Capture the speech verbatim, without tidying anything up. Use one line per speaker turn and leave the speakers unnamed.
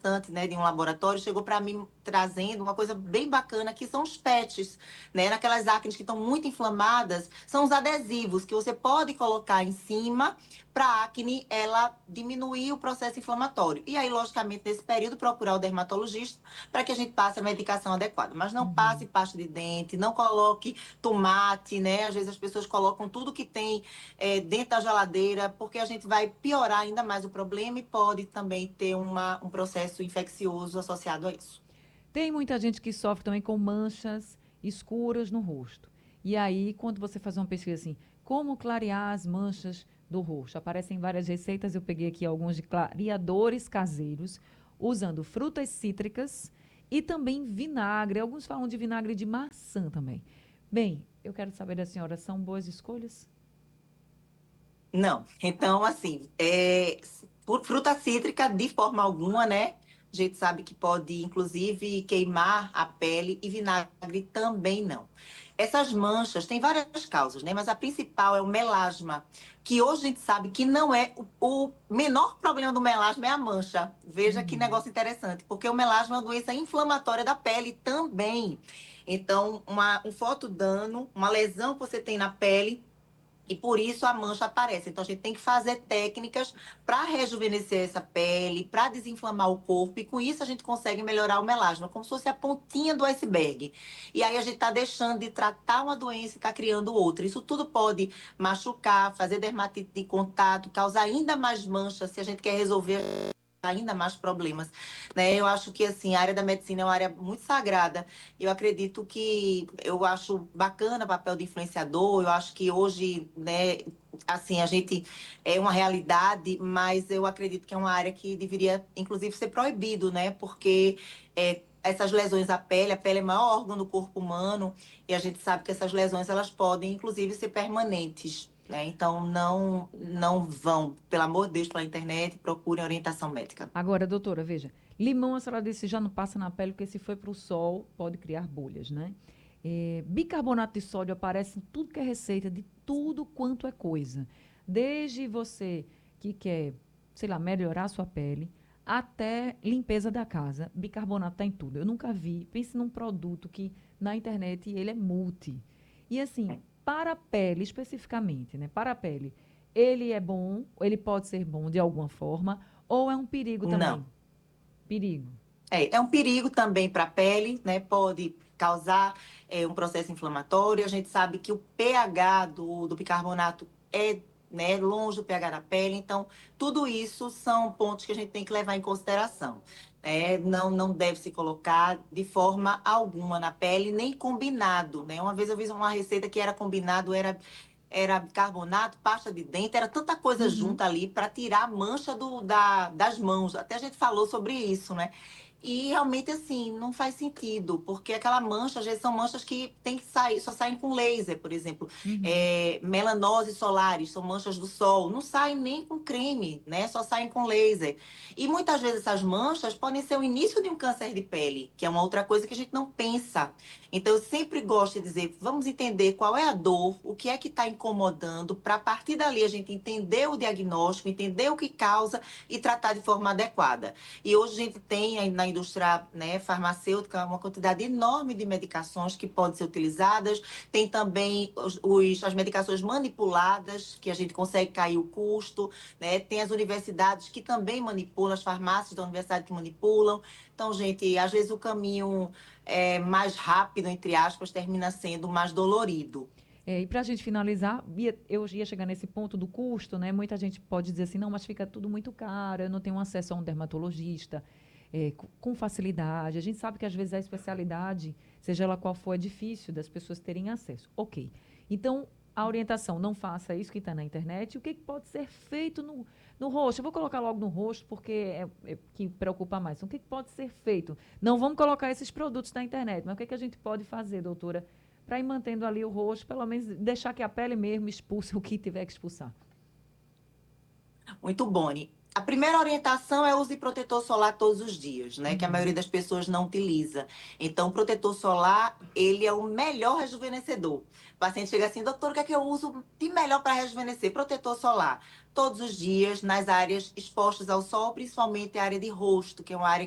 representante, né, de um laboratório chegou para mim trazendo uma coisa bem bacana, que são os patches, né? Naquelas acnes que estão muito inflamadas, são os adesivos que você pode colocar em cima para a acne ela diminuir o processo inflamatório. E aí, logicamente, nesse período, procurar o dermatologista para que a gente passe a medicação adequada. Mas não passe
Uhum.
pasta de dente, não coloque tomate, né? Às vezes as pessoas colocam tudo que tem é, dentro da geladeira, porque a gente vai piorar ainda mais o problema e pode também ter uma, um processo infeccioso associado a isso.
Tem muita gente que sofre também com manchas escuras no rosto. E aí, quando você faz uma pesquisa assim, como clarear as manchas do rosto? Aparecem várias receitas, eu peguei aqui alguns de clareadores caseiros, usando frutas cítricas e também vinagre. Alguns falam de vinagre de maçã também. Bem, eu quero saber da senhora, são boas escolhas?
Não. Então, assim, é, por fruta cítrica, de forma alguma, né? A gente sabe que pode, inclusive, queimar a pele e vinagre também não. Essas manchas têm várias causas, né? Mas a principal é o melasma, que hoje a gente sabe que não é o, o menor problema do melasma é a mancha. Veja que
Uhum.
negócio interessante, porque o melasma é uma doença inflamatória da pele também. Então, uma, um fotodano, uma lesão que você tem na pele e por isso a mancha aparece. Então a gente tem que fazer técnicas para rejuvenescer essa pele, para desinflamar o corpo, e com isso a gente consegue melhorar o melasma, como se fosse a pontinha do iceberg. E aí a gente está deixando de tratar uma doença e está criando outra. Isso tudo pode machucar, fazer dermatite de contato, causar ainda mais manchas se a gente quer resolver ainda mais problemas, né? Eu acho que assim, a área da medicina é uma área muito sagrada. Eu acredito que eu acho bacana o papel do influenciador. Eu acho que hoje, né, assim, a gente é uma realidade, mas eu acredito que é uma área que deveria inclusive ser proibido, né? Porque é, essas lesões à pele, a pele é o maior órgão do corpo humano, e a gente sabe que essas lesões elas podem inclusive ser permanentes. Né? Então, não, não vão, pelo amor de Deus, pela internet, procurem orientação médica.
Agora, doutora, veja, limão a senhora disse já não passa na pele, porque se foi para o sol pode criar bolhas, né? É, bicarbonato de sódio aparece em tudo que é receita, de tudo quanto é coisa. Desde você que quer, sei lá, melhorar a sua pele, até limpeza da casa. Bicarbonato está em tudo. Eu nunca vi, pense num produto que na internet ele é multi. E assim, para a pele especificamente, né? Para a pele, ele é bom, ele pode ser bom de alguma forma, ou é um perigo também?
Não.
Perigo.
É, é um perigo também para a pele, né? Pode causar é, um processo inflamatório. A gente sabe que o pH do, do bicarbonato é, né, longe do pH da pele. Então, tudo isso são pontos que a gente tem que levar em consideração. Né? Não, não deve se colocar de forma alguma na pele, nem combinado. Né? Uma vez eu vi uma receita que era combinado, era, era bicarbonato, pasta de dente, era tanta coisa
Uhum.
junta ali para tirar a mancha do, da, das mãos. Até a gente falou sobre isso, né? E realmente, assim, não faz sentido, porque aquela mancha, às vezes, são manchas que tem que sair, só saem com laser, por exemplo.
Uhum.
É, melanose solares, são manchas do sol, não saem nem com creme, né? Só saem com laser. E muitas vezes essas manchas podem ser o início de um câncer de pele, que é uma outra coisa que a gente não pensa. Então, eu sempre gosto de dizer, vamos entender qual é a dor, o que é que está incomodando, para a partir dali a gente entender o diagnóstico, entender o que causa e tratar de forma adequada. E hoje a gente tem aí na indústria, né, farmacêutica uma quantidade enorme de medicações que podem ser utilizadas. Tem também os, os- as medicações manipuladas, que a gente consegue cair o custo. Né? Tem as universidades que também manipulam, as farmácias da universidade que manipulam. Então, gente, às vezes o caminho é, mais rápido, entre aspas, termina sendo mais dolorido.
É, e para a gente finalizar, ia- eu ia chegar nesse ponto do custo, né? Muita gente pode dizer assim, não, mas fica tudo muito caro, eu não tenho acesso a um dermatologista é, co- com facilidade. A gente sabe que às vezes a especialidade, seja ela qual for, é difícil das pessoas terem acesso. Ok. Então, a orientação, não faça isso que está na internet. O que, que pode ser feito no, no rosto? Eu vou colocar logo no rosto porque é, é que preocupa mais. Então, o que, que pode ser feito? Não vamos colocar esses produtos na internet, mas o que, que a gente pode fazer, doutora? Para ir mantendo ali o rosto, pelo menos deixar que a pele mesmo expulse o que tiver que expulsar.
Muito Boni. A primeira orientação é use protetor solar todos os dias, né? Que a maioria
Uhum.
das pessoas não utiliza. Então, o protetor solar, ele é o melhor rejuvenescedor. O paciente chega assim, doutor, o que é que eu uso de melhor para rejuvenescer? Protetor solar. Todos os dias, nas áreas expostas ao sol, principalmente a área de rosto, que é uma área